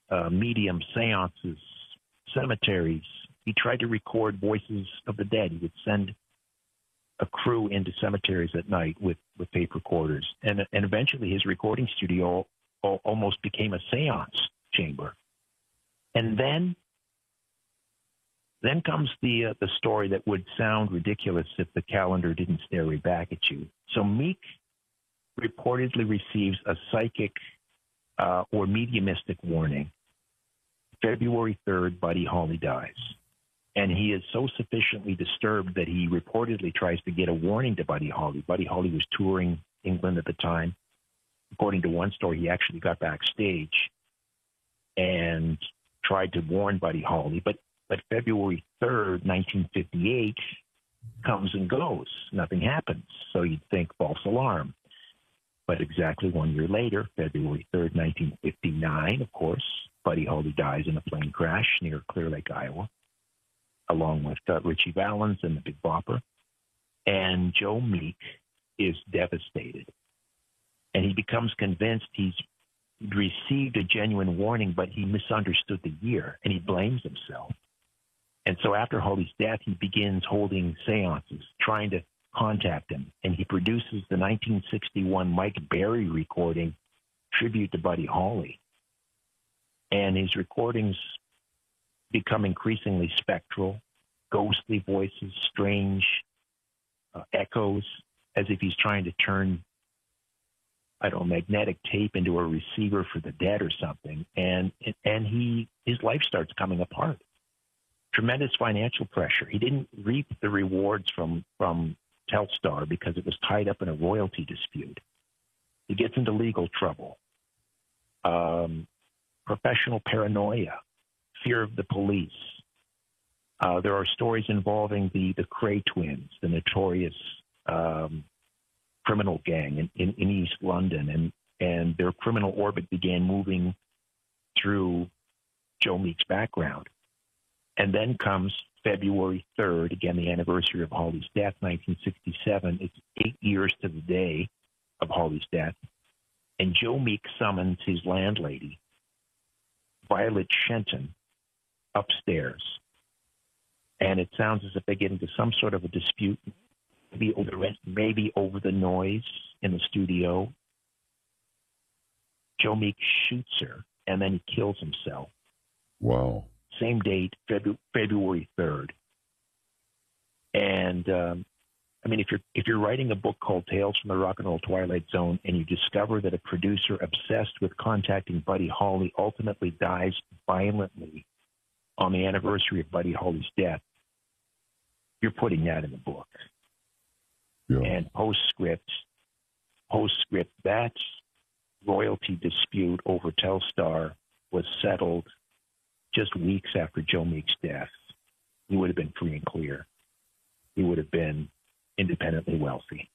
medium seances, cemeteries. He tried to record voices of the dead. He would send a crew into cemeteries at night with tape recorders. And eventually his recording studio almost became a seance chamber. And then comes the story that would sound ridiculous if the calendar didn't stare right back at you. So Meek reportedly receives a psychic or mediumistic warning. February 3rd, Buddy Holly dies. And he is so sufficiently disturbed that he reportedly tries to get a warning to Buddy Holly. Buddy Holly was touring England at the time. According to one story, he actually got backstage and tried to warn Buddy Holly. But February 3rd, 1958 comes and goes. Nothing happens. So you'd think false alarm. But exactly 1 year later, February 3rd, 1959, of course, Buddy Holly dies in a plane crash near Clear Lake, Iowa, along with Richie Valens and the Big Bopper. And Joe Meek is devastated. And he becomes convinced he's received a genuine warning, but he misunderstood the year, and he blames himself. And so after Holly's death, he begins holding seances, trying to contact him. And he produces the 1961 Mike Berry recording, Tribute to Buddy Holly. And his recordings become increasingly spectral, ghostly voices, strange echoes, as if he's trying to turn, magnetic tape into a receiver for the dead or something. And his life starts coming apart. Tremendous financial pressure. He didn't reap the rewards from Telstar because it was tied up in a royalty dispute. He gets into legal trouble, professional paranoia, fear of the police. There are stories involving the Cray twins, the notorious criminal gang in East London, and their criminal orbit began moving through Joe Meek's background. And then comes February 3rd, again, the anniversary of Holly's death, 1967. It's 8 years to the day of Holly's death. And Joe Meek summons his landlady, Violet Shenton, upstairs. And it sounds as if they get into some sort of a dispute, maybe over the noise in the studio. Joe Meek shoots her, and then he kills himself. Wow. Same date, February 3rd. And if you're writing a book called Tales from the Rock and Roll Twilight Zone, and you discover that a producer obsessed with contacting Buddy Holly ultimately dies violently on the anniversary of Buddy Holly's death, you're putting that in the book. Yeah. And postscript, that royalty dispute over Telstar was settled just weeks after Joe Meek's death. He would have been free and clear. He would have been independently wealthy.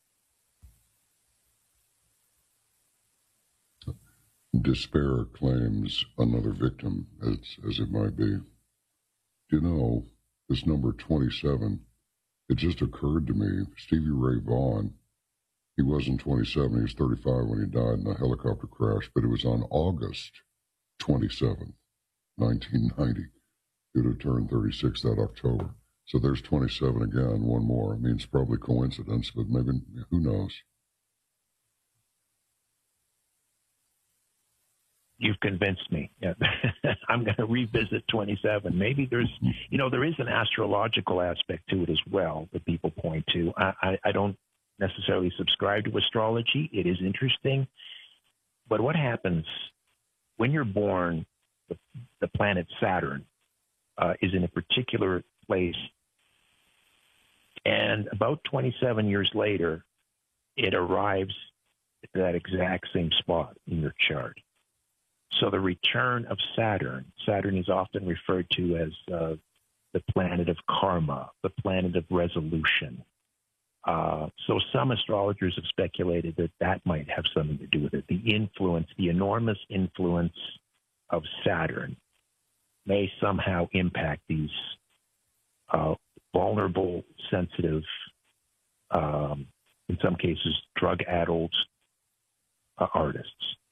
Despair claims another victim, as it might be. Do you know, this number 27, it just occurred to me, Stevie Ray Vaughan, he wasn't 27, he was 35 when he died in a helicopter crash, but it was on August 27th, 1990. He would have turned 36 that October. So there's 27 again, one more. I mean, it's probably coincidence, but maybe, who knows? You've convinced me. Yeah. I'm going to revisit 27. Maybe there is an astrological aspect to it as well that people point to. I don't necessarily subscribe to astrology. It is interesting. But what happens when you're born, the planet Saturn is in a particular place. And about 27 years later, it arrives at that exact same spot in your chart. So the return of Saturn is often referred to as the planet of karma, the planet of resolution. So some astrologers have speculated that might have something to do with it. The enormous influence of Saturn may somehow impact these vulnerable, sensitive, in some cases, drug-addled artists.